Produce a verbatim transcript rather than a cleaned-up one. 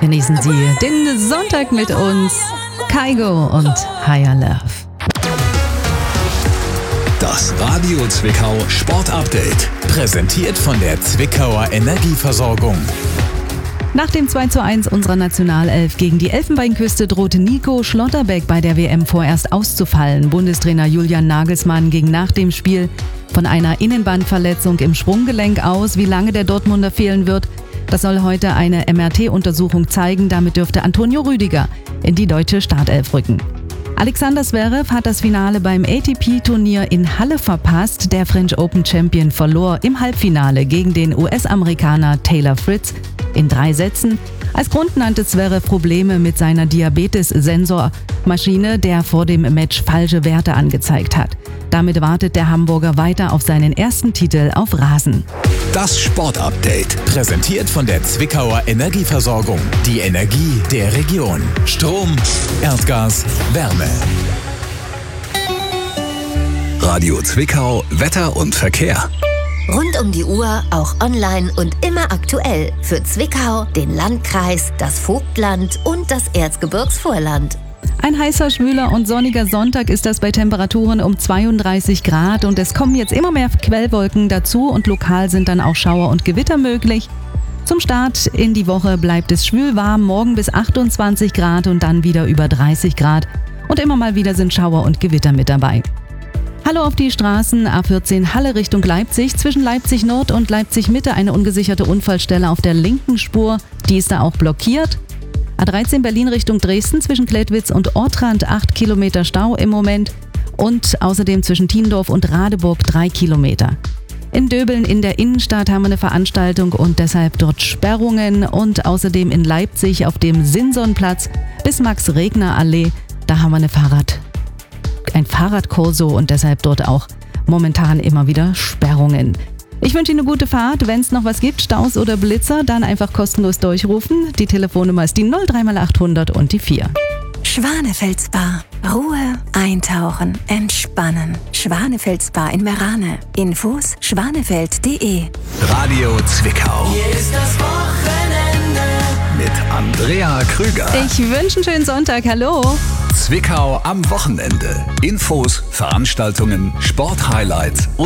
Genießen Sie den Sonntag mit uns. Kygo und Higher Love. Das Radio Zwickau Sport Update. Präsentiert von der Zwickauer Energieversorgung. Nach dem zwei zu eins unserer Nationalelf gegen die Elfenbeinküste drohte Nico Schlotterbeck bei der W M vorerst auszufallen. Bundestrainer Julian Nagelsmann ging nach dem Spiel von einer Innenbandverletzung im Sprunggelenk aus. Wie lange der Dortmunder fehlen wird, das soll heute eine M R T-Untersuchung zeigen. Damit dürfte Antonio Rüdiger in die deutsche Startelf rücken. Alexander Zverev hat das Finale beim A T P-Turnier in Halle verpasst. Der French Open Champion verlor im Halbfinale gegen den U S-Amerikaner Taylor Fritz in drei Sätzen. Als Grund nannte Zverev Probleme mit seiner Diabetes-Sensormaschine, der vor dem Match falsche Werte angezeigt hat. Damit wartet der Hamburger weiter auf seinen ersten Titel auf Rasen. Das Sportupdate, präsentiert von der Zwickauer Energieversorgung. Die Energie der Region. Strom, Erdgas, Wärme. Radio Zwickau, Wetter und Verkehr. Rund um die Uhr, auch online und immer aktuell. Für Zwickau, den Landkreis, das Vogtland und das Erzgebirgsvorland. Ein heißer, schwüler und sonniger Sonntag ist das bei Temperaturen um zweiunddreißig Grad und es kommen jetzt immer mehr Quellwolken dazu und lokal sind dann auch Schauer und Gewitter möglich. Zum Start in die Woche bleibt es schwül warm, morgen bis achtundzwanzig Grad und dann wieder über dreißig Grad und immer mal wieder sind Schauer und Gewitter mit dabei. Hallo auf die Straßen, A vierzehn Halle Richtung Leipzig, zwischen Leipzig Nord und Leipzig Mitte eine ungesicherte Unfallstelle auf der linken Spur, die ist da auch blockiert. A dreizehn Berlin Richtung Dresden, zwischen Klettwitz und Ortrand acht Kilometer Stau im Moment und außerdem zwischen Tiendorf und Radeburg drei Kilometer. In Döbeln in der Innenstadt haben wir eine Veranstaltung und deshalb dort Sperrungen und außerdem in Leipzig auf dem Sinsonplatz bis Max-Regner-Allee, da haben wir eine Fahrrad ein Fahrradkorso und deshalb dort auch momentan immer wieder Sperrungen. Ich wünsche Ihnen eine gute Fahrt. Wenn es noch was gibt, Staus oder Blitzer, dann einfach kostenlos durchrufen. Die Telefonnummer ist die null drei mal achthundert und die vier. Schwanefeld Spa. Ruhe, eintauchen, entspannen. Schwanefeld Spa in Merane. Infos schwanefeld punkt de. Radio Zwickau. Hier ist das Wochenende mit Andrea Krüger. Ich wünsche einen schönen Sonntag. Hallo. Zwickau am Wochenende. Infos, Veranstaltungen, Sporthighlights und